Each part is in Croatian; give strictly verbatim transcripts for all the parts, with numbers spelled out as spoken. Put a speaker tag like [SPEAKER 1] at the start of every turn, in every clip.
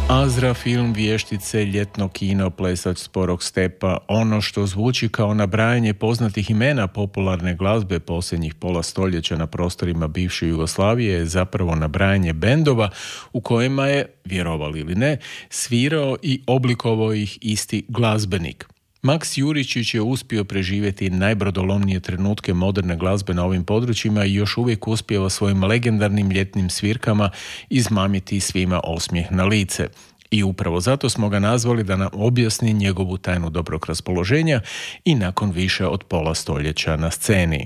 [SPEAKER 1] Azra, film, vještice, ljetno kino, plesač sporog stepa, ono što zvuči kao nabrajanje poznatih imena popularne glazbe posljednjih pola stoljeća na prostorima bivše Jugoslavije je zapravo nabrajanje bendova u kojima je, vjerovali ili ne, svirao i oblikovao ih isti glazbenik. Maks Juričić je uspio preživjeti najbrodolomnije trenutke moderne glazbe na ovim područjima i još uvijek uspijeva svojim legendarnim ljetnim svirkama izmamiti svima osmijeh na lice. I upravo zato smo ga nazvali da nam objasni njegovu tajnu dobrog raspoloženja i nakon više od pola stoljeća na sceni.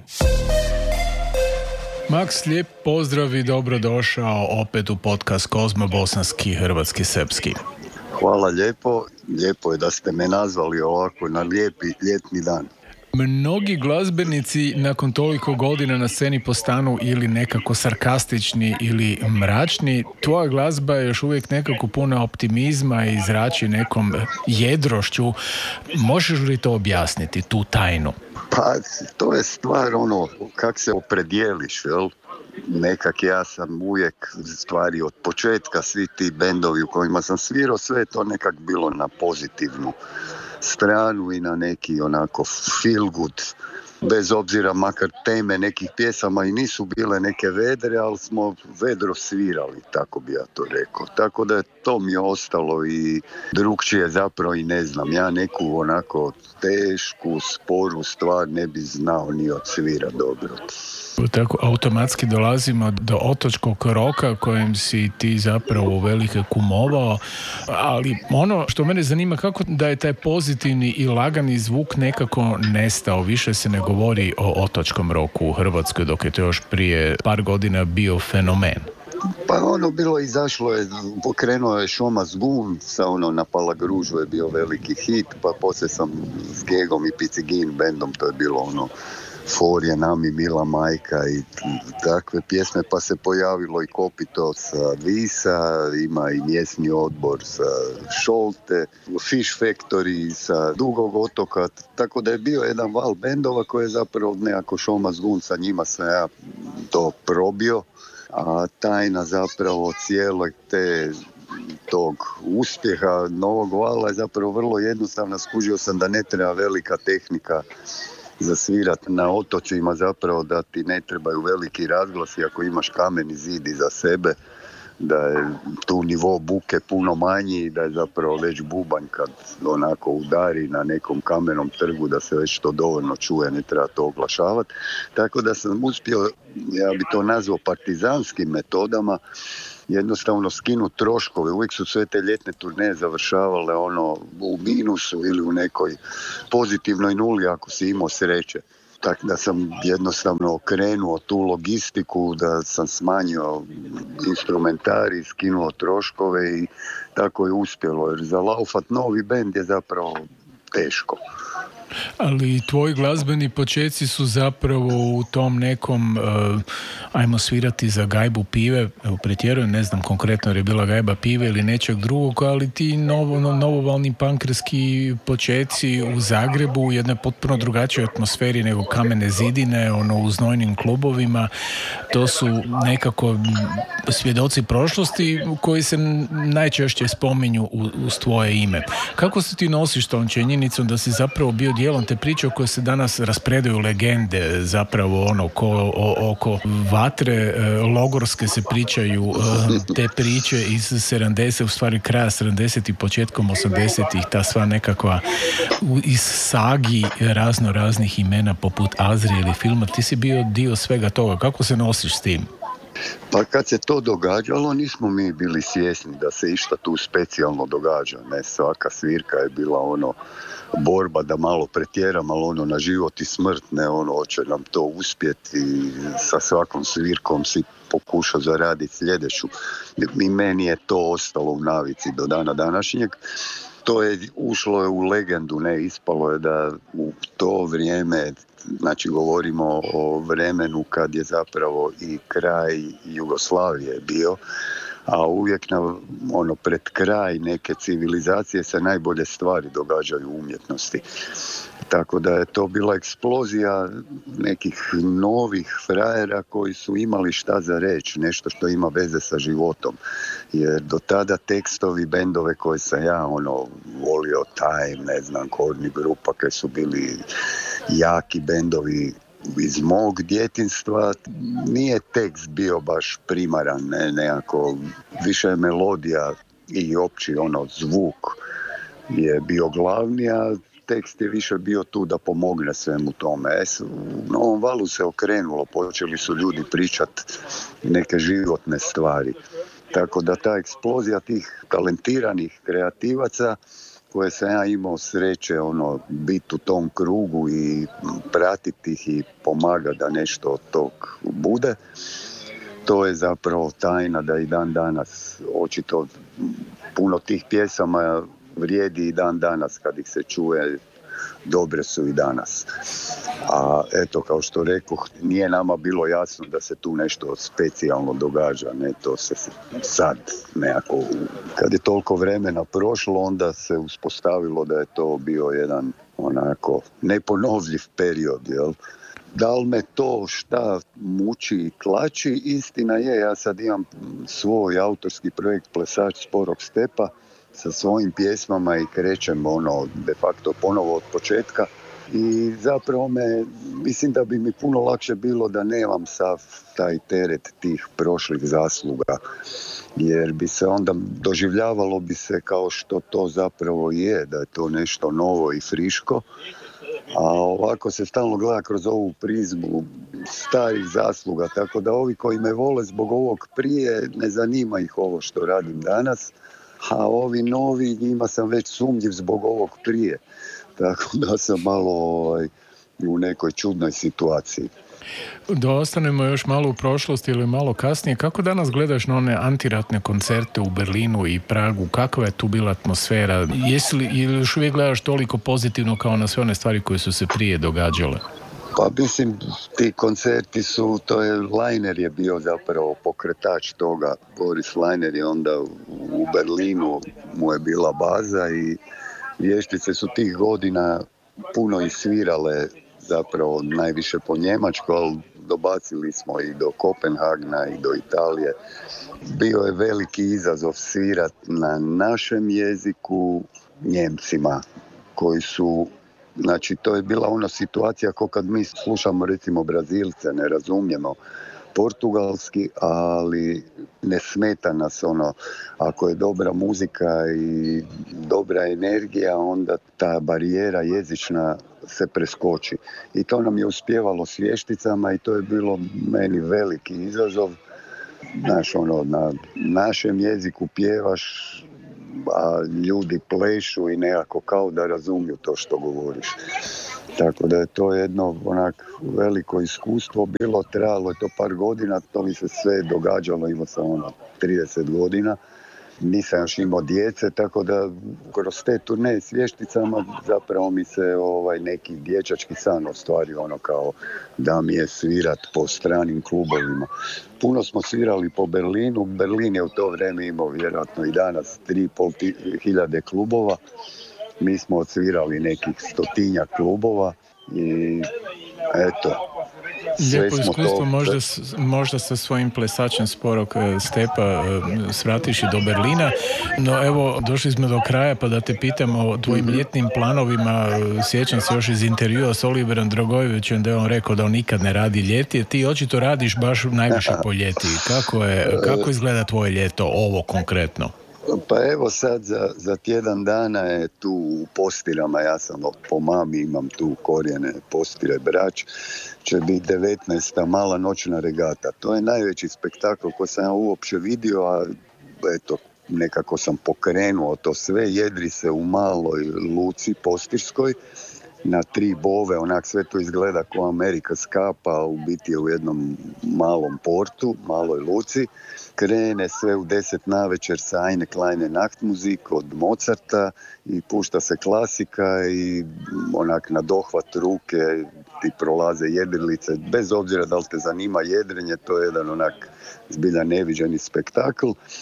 [SPEAKER 1] Maks, lijep pozdrav i dobrodošao opet u podcast Kozmo Bosanski, Hrvatski, Srpski.
[SPEAKER 2] Hvala lijepo, lijepo je da ste me nazvali ovako na lijepi ljetni dan.
[SPEAKER 1] Mnogi glazbenici nakon toliko godina na sceni postanu ili nekako sarkastični ili mračni. Tvoja glazba je još uvijek nekako puna optimizma i zrači nekom jedrošću. Možeš li to objasniti, tu tajnu?
[SPEAKER 2] Pa to je stvar ono, kak se opredijeliš, jel? Nekak ja sam uvijek stvari od početka, svi ti bendovi u kojima sam svirao, sve je to nekak bilo na pozitivnu stranu i na neki onako feel good, bez obzira makar teme nekih pjesama i nisu bile neke vedre, ali smo vedro svirali, tako bi ja to rekao. Tako da to mi je ostalo i drugčije zapravo i ne znam. Ja neku onako tešku, sporu stvar ne bi znao ni odsvira dobro.
[SPEAKER 1] Tako automatski dolazimo do otočkog roka kojem si ti zapravo velike kumovao, ali ono što mene zanima, kako da je taj pozitivni i lagani zvuk nekako nestao, više se ne govori o otočkom roku u Hrvatskoj, dok je to još prije par godina bio fenomen.
[SPEAKER 2] Pa ono bilo izašlo je, pokrenuo je Šoma Zgun sa ono na Palagružu je bio veliki hit, pa poslije sam s Gegom i Picigin bendom, to je bilo ono For je nami mila majka i takve pjesme, pa se pojavilo i Kopito sa Visa, ima i mjesni odbor sa Šolte, Fish Factory sa Dugog otoka, tako da je bio jedan val bendova koji je zapravo nekako Šoma Zgun, sa njima sam ja to probio, a tajna zapravo cijelog te tog uspjeha novog vala je zapravo vrlo jednostavna. Skužio sam da ne treba velika tehnika za svirat na otočima, zapravo da ti ne trebaju veliki razglasi ako imaš kameni zid iza sebe, da je tu nivo buke puno manji i da je zapravo već bubanj kad onako udari na nekom kamenom trgu da se već to dovoljno čuje, ne treba to oglašavati. Tako da sam uspio, ja bi to nazvao partizanskim metodama, jednostavno skinuti troškove. Uvijek su sve te ljetne turneje završavale ono u minusu ili u nekoj pozitivnoj nuli ako si imao sreće. Tako da sam jednostavno okrenuo tu logistiku, da sam smanjio instrumentari, skinuo troškove i tako je uspjelo. Jer za laufat novi bend je zapravo teško.
[SPEAKER 1] Ali tvoji glazbeni počeci su zapravo u tom nekom uh, ajmo svirati za gajbu pive, evo pretjerujem, ne znam konkretno jer je bila gajba pive ili nečeg drugog, ali ti novo, no, novovalni pankerski počeci u Zagrebu u jednoj potpuno drugačijoj atmosferi nego Kamene zidine, ono u znojnim klubovima, to su nekako svjedoci prošlosti koji se najčešće spominju uz tvoje ime. Kako se ti nosiš tom činjenicom da si zapravo bio dijelom te priče o kojoj se danas raspredaju legende, zapravo ono ko, o, oko vatre logorske se pričaju te priče iz sedamdesetih, u stvari kraja sedamdesetih, početkom osamdesetih, ta sva nekakva iz sagi razno raznih imena poput Azri ili filma. Ti si bio dio svega toga. Kako se nosiš s tim?
[SPEAKER 2] Pa kad se to događalo, nismo mi bili svjesni da se išta tu specijalno događa. Ne, svaka svirka je bila ono borba da malo pretjeram, ali ono na život i smrt, ne ono hoće nam to uspjeti i sa svakom svirkom si pokuša zaraditi sljedeću. I meni je to ostalo u navici do dana današnjeg. To je ušlo je u legendu, ne, ispalo je da u to vrijeme, znači govorimo o vremenu kad je zapravo i kraj Jugoslavije bio, a uvijek na, ono, pred kraj neke civilizacije se najbolje stvari događaju u umjetnosti. Tako da je to bila eksplozija nekih novih frajera koji su imali šta za reći, nešto što ima veze sa životom. Jer do tada tekstovi bendove koje sam ja ono volio, Time, ne znam, Korni grupa, koji su bili jaki bendovi iz mog djetinjstva, nije tekst bio baš primaran, ne, nekako više je melodija i opći ono zvuk je bio glavni, a tekst je više bio tu da pomogne svemu tome. E, u Novom valu se okrenulo, počeli su ljudi pričati neke životne stvari. Tako da ta eksplozija tih talentiranih kreativaca koje sam ja imao sreće ono, biti u tom krugu i pratiti ih i pomagati da nešto od tog bude, to je zapravo tajna da i dan danas očito puno tih pjesama vrijedi i dan danas kad ih se čuje, dobre su i danas. A eto, kao što rekoh, nije nama bilo jasno da se tu nešto specijalno događa, ne, to se sad nekako, kad je toliko vremena prošlo, onda se uspostavilo da je to bio jedan onako neponovljiv period, jel? Da li me to šta muči i klači? Istina je, ja sad imam svoj autorski projekt Plesač sporog stepa sa svojim pjesmama i krećem ono de facto ponovo od početka i zapravo me, mislim da bi mi puno lakše bilo da nemam sav taj teret tih prošlih zasluga, jer bi se onda doživljavalo bi se kao što to zapravo je, da je to nešto novo i friško, a ovako se stalno gleda kroz ovu prizmu starih zasluga, tako da ovi koji me vole zbog ovog prije, ne zanima ih ovo što radim danas, a ovi novi, njima sam već sumnjiv zbog ovog prije. Tako da sam malo ovaj, u nekoj čudnoj situaciji.
[SPEAKER 1] Da ostanemo još malo u prošlosti ili malo kasnije, kako danas gledaš na one antiratne koncerte u Berlinu i Pragu? Kakva je tu bila atmosfera? Jesi li, ili još uvijek gledaš toliko pozitivno kao na sve one stvari koje su se prije događale?
[SPEAKER 2] Pa mislim, ti koncerti su, to je, Lajner je bio zapravo pokretač toga. Boris Lajner je onda u Berlinu, mu je bila baza i vještice su tih godina puno isvirale zapravo najviše po Njemačku, ali dobacili smo i do Kopenhagna i do Italije. Bio je veliki izazov svirat na našem jeziku Njemcima koji su, znači to je bila ona situacija kao kad mi slušamo recimo Brazilce, ne razumijemo portugalski, ali ne smeta nas ono, ako je dobra muzika i dobra energija, onda ta barijera jezična se preskoči. I to nam je uspjevalo s vješticama i to je bilo meni veliki izazov. Znaš, ono, na našem jeziku pjevaš, a ljudi plešu i nekako kao da razumiju to što govoriš. Tako da je to jedno onak veliko iskustvo bilo, trajalo je to par godina, to mi se sve događalo, imao sam ono trideset godina, nisam još imao djece, tako da kroz te turneje s vješticama zapravo mi se ovaj neki dječački san ostvario, ono kao da mi je svirat po stranim klubovima. Puno smo svirali po Berlinu, Berlin je u to vrijeme imao vjerojatno i danas tri i pol hiljade klubova, mi smo odsvirali nekih stotinja klubova i eto,
[SPEAKER 1] lijepo iskustvo, to... možda, možda sa svojim plesačem sporog stepa svratiš i do Berlina. No evo, došli smo do kraja, pa da te pitam o tvojim mm-hmm. ljetnim planovima. Sjećam se još iz intervjua s Oliverom Dragojevićem da je on rekao da on nikad ne radi ljeti. Ti očito radiš baš najviše po ljeti. Kako, je, kako izgleda tvoje ljeto, ovo konkretno?
[SPEAKER 2] Pa evo sad za, za tjedan dana je tu u Postirama, ja sam po mami, imam tu korijene Postire Brač, će biti devetnaesta mala noćna regata. To je najveći spektakl koji sam ja uopće vidio, a eto, nekako sam pokrenuo to sve, jedri se u maloj luci Postirskoj, na tri bove, onak sve to izgleda kao Amerika skapa, u biti je u jednom malom portu, maloj luci. Krene sve u deset navečer sa Eine kleine Nachtmusik od Mozarta i pušta se klasika i onak na dohvat ruke ti prolaze jedrilice. Bez obzira da li te zanima jedrenje, to je jedan onak zbilja neviđeni spektakl.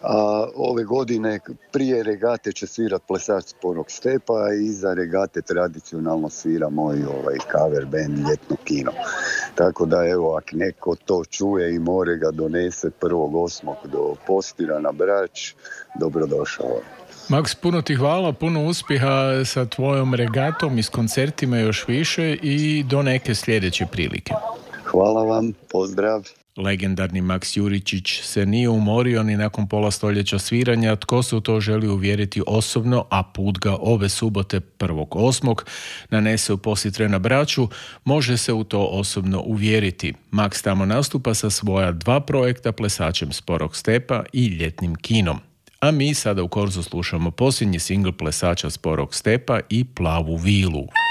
[SPEAKER 2] A ove godine prije regate će svirat plesač Sporog stepa i iza regate tradicionalno svira moj ovaj cover band Ljetno kino. Tako da evo, ako neko to čuje i more ga donese prvog osmog do Postira na Brač, dobrodošao.
[SPEAKER 1] Max, puno ti hvala, puno uspjeha sa tvojom regatom i s koncertima još više i do neke sljedeće prilike.
[SPEAKER 2] Hvala vam, pozdrav.
[SPEAKER 1] Legendarni Maks Juričić se nije umorio ni nakon pola stoljeća sviranja. Tko se u to želi uvjeriti osobno, a put ga ove subote prvog osmog nanese u Positre na Braču, može se u to osobno uvjeriti. Maks tamo nastupa sa svoja dva projekta, Plesačem Sporog stepa i Ljetnim kinom. A mi sada u Korzu slušamo posljednji singl Plesača Sporog stepa i Plavu vilu.